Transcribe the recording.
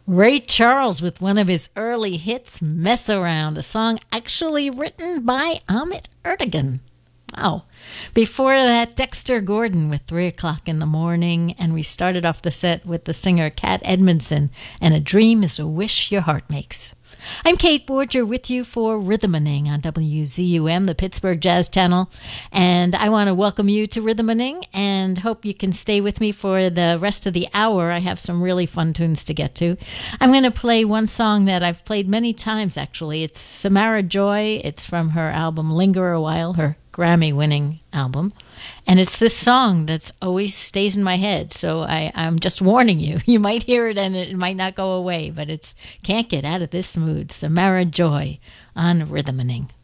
Ray Charles with one of his early hits, Mess Around, a song actually written by Ahmet Ertegun. Wow. Before that, Dexter Gordon with 3 o'clock in the morning, and we started off the set with the singer Cat Edmondson, and A Dream is a Wish Your Heart Makes. I'm Kate Borger with you for Rhythmaning on WZUM, the Pittsburgh Jazz Channel, and I want to welcome you to Rhythmaning and hope you can stay with me for the rest of the hour. I have some really fun tunes to get to. I'm going to play one song that I've played many times, actually. It's Samara Joy. It's from her album Linger a While, her Grammy-winning album. And it's this song that's always stays in my head. So I'm just warning you. You might hear it and it might not go away, but it's can't get out of this mood. Samara Joy on Rhythmaning.